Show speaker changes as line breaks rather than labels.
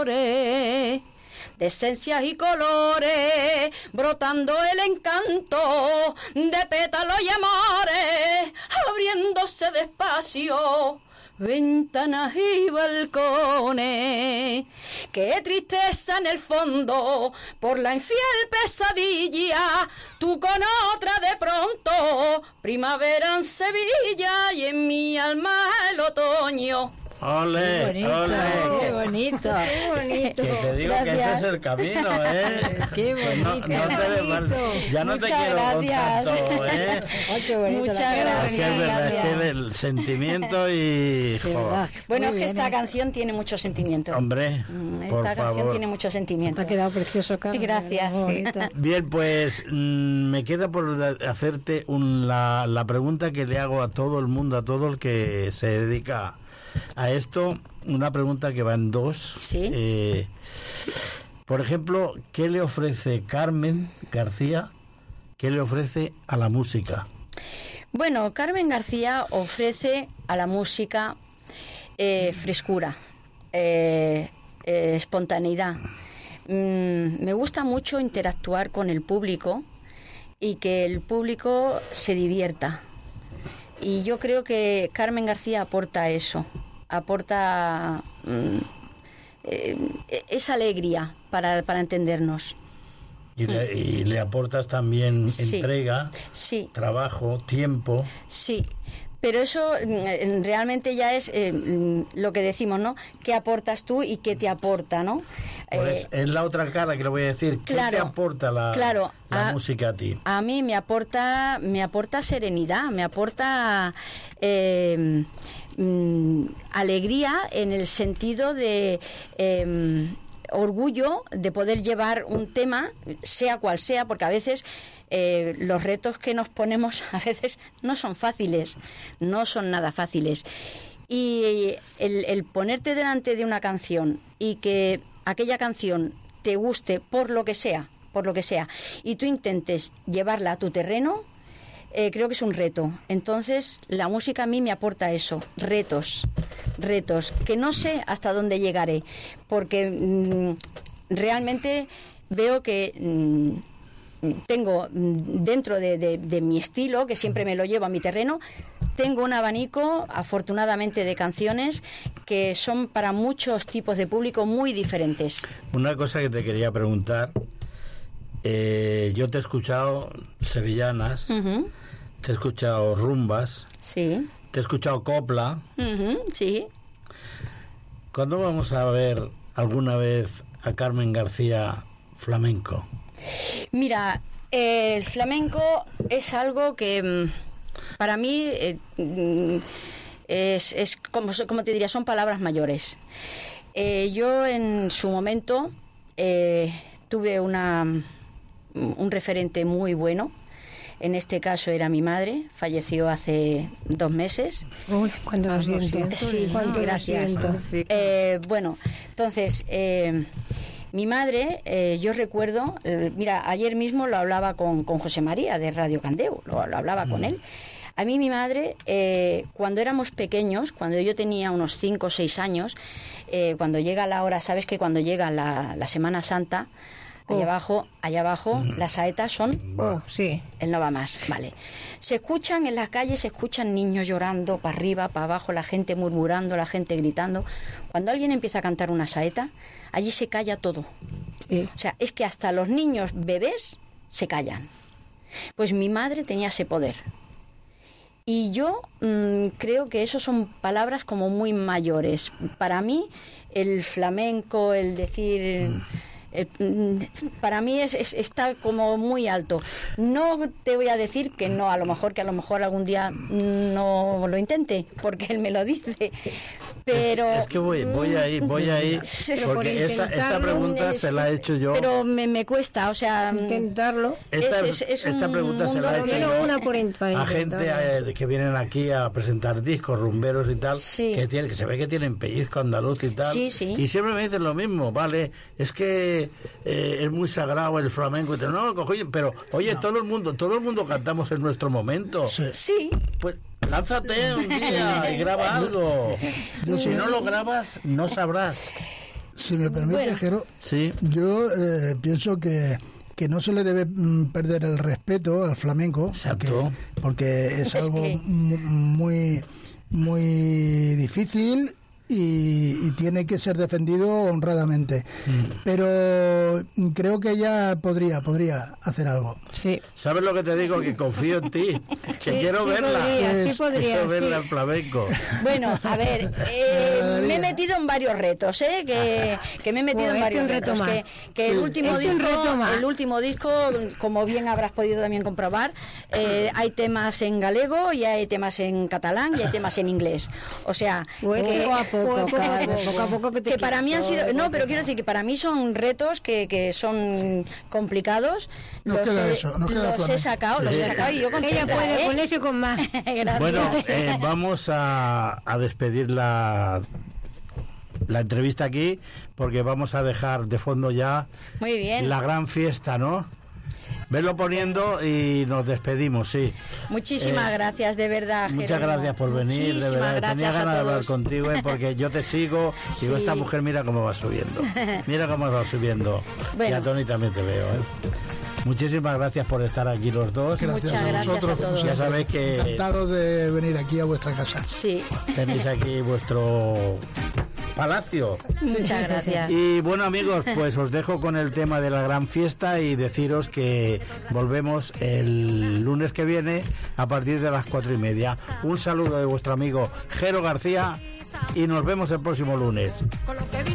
de esencias y colores, brotando el encanto de pétalos y amores, abriéndose despacio ventanas y balcones. Qué tristeza en el fondo por la infiel pesadilla, tú con otra de pronto, primavera en Sevilla y en mi alma el otoño.
¡Ole!
Qué bonito,
¡Ole!
qué bonito, qué bonito.
Que te digo que ese es el camino, ¿eh?
Qué bonito.
Ya no te
Muchas
quiero
gracias.
con tanto, ¿eh?
Ay, qué bonito.
Muchas
la cara.
Es que es verdad, es que el sentimiento y...
De verdad.
Bueno, es
Muy
que
bien,
esta canción tiene mucho sentimiento.
Hombre, por
Esta canción
favor.
tiene mucho sentimiento.
Te ha quedado precioso, Carmen.
Gracias.
Muy bonito.
Bien, pues me queda por hacerte la pregunta que le hago a todo el mundo, a todo el que se dedica a esto, una pregunta que va en dos.
Sí.
Por ejemplo, ¿qué le ofrece Carmen García? ¿Qué le ofrece a la música?
Bueno, Carmen García ofrece a la música frescura, espontaneidad. Me gusta mucho interactuar con el público y que el público se divierta. Y yo creo que Carmen García aporta eso, aporta esa alegría para entendernos.
Y le aportas también
Sí.
entrega,
Sí,
trabajo, tiempo.
sí. Pero eso realmente ya es lo que decimos, ¿no? ¿Qué aportas tú y qué te aporta, no?
Pues es la otra cara que le voy a decir. ¿Qué
claro,
te aporta la música a ti?
A mí me aporta serenidad, me aporta alegría en el sentido de orgullo de poder llevar un tema, sea cual sea, porque a veces los retos que nos ponemos a veces no son fáciles, no son nada fáciles. Y el ponerte delante de una canción y que aquella canción te guste por lo que sea, y tú intentes llevarla a tu terreno, creo que es un reto. Entonces, la música a mí me aporta eso, retos, que no sé hasta dónde llegaré, porque realmente veo que tengo dentro de mi estilo, que siempre me lo llevo a mi terreno, tengo un abanico, afortunadamente, de canciones que son para muchos tipos de público muy diferentes.
Una cosa que te quería preguntar, yo te he escuchado sevillanas,
Uh-huh.
te he escuchado rumbas,
Sí.
te he escuchado copla.
Uh-huh. Sí.
¿Cuándo vamos a ver alguna vez a Carmen García flamenco?
Mira, el flamenco es algo que para mí es como te diría, son palabras mayores. Yo en su momento tuve un referente muy bueno. En este caso era mi madre, falleció hace 2 meses.
Uy, cuánto lo siento.
Sí,
cuánto lo
gracias.
siento.
Bueno, entonces, mi madre, yo recuerdo, mira, ayer mismo lo hablaba con José María de Radio Candeu, lo hablaba con él. A mí mi madre, cuando éramos pequeños, cuando yo tenía unos 5 o 6 años, cuando llega la hora, sabes que cuando llega la Semana Santa, allá abajo, las saetas son...
Sí.
Él no va más, vale. Se escuchan en las calles, se escuchan niños llorando, para arriba, para abajo, la gente murmurando, la gente gritando. Cuando alguien empieza a cantar una saeta, allí se calla todo.
Sí.
O sea, es que hasta los niños bebés se callan. Pues mi madre tenía ese poder. Y yo creo que eso son palabras como muy mayores. Para mí, el flamenco, el decir... para mí está como muy alto. No te voy a decir que no, a lo mejor algún día no lo intente, porque él me lo dice, pero
es que voy ahí porque esta pregunta se la he hecho yo,
pero me cuesta, o sea,
intentarlo.
Esta pregunta se la he hecho yo a gente que vienen aquí a presentar discos rumberos y tal,
sí,
que se ve que tienen pellizco andaluz y tal,
sí.
Y siempre me dicen lo mismo, vale, es que es muy sagrado el flamenco y tal. No, pero oye, no. todo el mundo cantamos en nuestro momento.
Sí.
Pues lánzate un día y graba algo. Si no lo grabas, no sabrás.
Si me permite,
Bueno.
Jero,
Sí.
yo pienso que no se le debe perder el respeto al flamenco,
Exacto.
porque es
Es
algo
que-
muy, muy difícil y tiene que ser defendido honradamente. Pero creo que ella podría hacer algo.
Sí.
¿Sabes lo que te digo? Que confío en ti, que
Sí,
quiero
sí
verla.
podría, sí podría,
Quiero verla
sí.
en flamenco.
Bueno, a ver, me he metido en varios retos, que me he metido
Pues
en varios
este un reto
retos.
más.
Que el último
Este un reto más.
disco, como bien habrás podido también comprobar, hay temas en galego y hay temas en catalán y hay temas en inglés. O sea,
Pues
que-
poco a poco, Carmen, poco a poco que te
que para mí han sido,
quito.
no, pero quiero decir que para mí son retos que son complicados.
Nos queda eso, nos queda
los he
flamenco.
sacado y yo contenta,
Ella puede
¿eh?
con eso y con más.
Gracias.
Bueno, vamos a despedir la entrevista aquí, porque vamos a dejar de fondo ya
Muy bien.
la gran fiesta, ¿no? Verlo poniendo y nos despedimos, sí.
Muchísimas gracias, de verdad,
Muchas
Jerónimo.
gracias por venir, de
Muchísimas
verdad.
gracias
Tenía
a
ganas de hablar
todos.
contigo, porque yo te sigo y digo,
Sí.
esta mujer mira cómo va subiendo. Mira cómo va subiendo.
Bueno.
Y a Tony también te veo, Muchísimas gracias por estar aquí los dos.
Gracias
Muchas
a
gracias
vosotros.
a todos.
como
Ya
siempre.
sabéis que
Encantado de venir aquí a vuestra casa.
Sí,
tenéis aquí vuestro palacio.
muchas gracias.
Y bueno, amigos, pues os dejo con el tema de la gran fiesta y deciros que volvemos el lunes que viene a partir de las 4:30. Un saludo de vuestro amigo Jero García y nos vemos el próximo lunes.